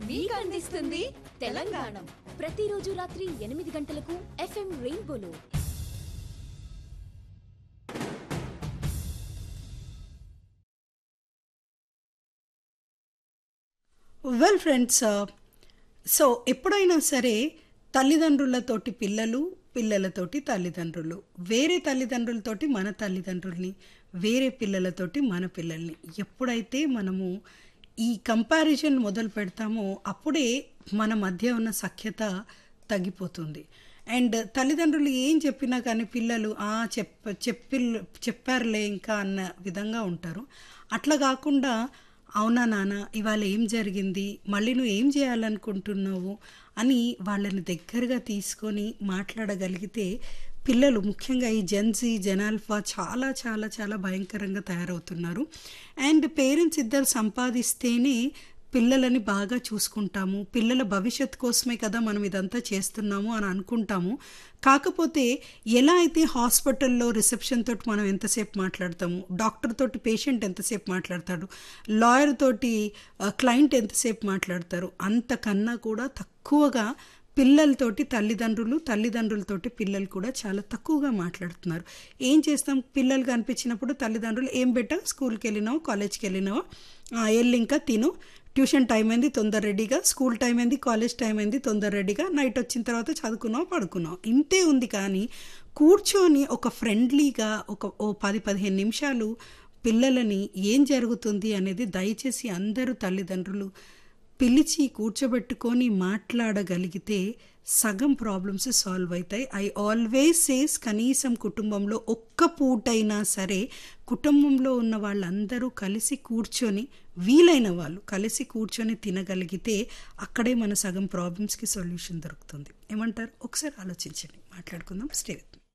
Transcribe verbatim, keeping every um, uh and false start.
మీకు అందిస్తుంది తెలంగాణ. ప్రతిరోజు రాత్రి ఎనిమిది గంటలకు ఎఫ్ఎం రెయిన్బోలో. వెల్ ఫ్రెండ్స్, సో ఎప్పుడైనా సరే తల్లిదండ్రులతోటి పిల్లలు, పిల్లలతోటి తల్లిదండ్రులు, వేరే తల్లిదండ్రులతోటి మన తల్లిదండ్రుల్ని, వేరే పిల్లలతోటి మన పిల్లల్ని ఎప్పుడైతే మనము ఈ కంపారిజన్ మొదలు పెడతామో అప్పుడే మన మధ్య ఉన్న సఖ్యత తగ్గిపోతుంది. అండ్ తల్లిదండ్రులు ఏం చెప్పినా కానీ పిల్లలు ఆ చెప్ప చెప్పి చెప్పారులే ఇంకా అన్న విధంగా ఉంటారు. అట్లా కాకుండా అవునా నాన్న ఇవాళ ఏం జరిగింది, మళ్ళీ నువ్వు ఏం చేయాలనుకుంటున్నావు అని వాళ్ళని దగ్గరగా తీసుకొని మాట్లాడగలిగితే పిల్లలు, ముఖ్యంగా ఈ జెన్జీ జెనాల్ఫా చాలా చాలా చాలా భయంకరంగా తయారవుతున్నారు. అండ్ పేరెంట్స్ ఇద్దరు సంపాదిస్తేనే పిల్లలని బాగా చూసుకుంటాము, పిల్లల భవిష్యత్తు కోసమే కదా మనం ఇదంతా చేస్తున్నాము అని అనుకుంటాము. కాకపోతే ఎలా అయితే హాస్పిటల్లో రిసెప్షన్ తోటి మనం ఎంతసేపు మాట్లాడతాము, డాక్టర్ తోటి పేషెంట్ ఎంతసేపు మాట్లాడతాడు, లాయర్ తోటి క్లయింట్ ఎంతసేపు మాట్లాడతారు, అంతకన్నా కూడా తక్కువగా పిల్లలతోటి తల్లిదండ్రులు, తల్లిదండ్రులతోటి పిల్లలు కూడా చాలా తక్కువగా మాట్లాడుతున్నారు. ఏం చేస్తాం, పిల్లలు కనిపించినప్పుడు తల్లిదండ్రులు ఏం బెట్ట స్కూల్కి వెళ్ళినావు, కాలేజ్కి వెళ్ళినావా, వెళ్ళి ఇంకా తిను, ట్యూషన్ టైం అయింది తొందర రెడీగా, స్కూల్ టైం అయింది, కాలేజ్ టైం అయింది తొందర రెడీగా, నైట్ వచ్చిన తర్వాత చదువుకున్నావు పడుకున్నావు, ఇంతే ఉంది. కానీ కూర్చొని ఒక ఫ్రెండ్లీగా ఒక ఓ పది పదిహేను నిమిషాలు పిల్లలని ఏం జరుగుతుంది అనేది దయచేసి అందరూ తల్లిదండ్రులు పిలిచి కూర్చోబెట్టుకొని మాట్లాడగలిగితే సగం ప్రాబ్లమ్స్ సాల్వ్ అవుతాయి. ఐ ఆల్వేస్ సేస్ కనీసం కుటుంబంలో ఒక్క పూటైనా సరే కుటుంబంలో ఉన్న వాళ్ళందరూ కలిసి కూర్చొని, వీలైన వాళ్ళు కలిసి కూర్చొని తినగలిగితే అక్కడే మన సగం ప్రాబ్లమ్స్కి సొల్యూషన్ దొరుకుతుంది. ఏమంటారు? ఒకసారి ఆలోచించండి. మాట్లాడుకుందాం. Stay with me.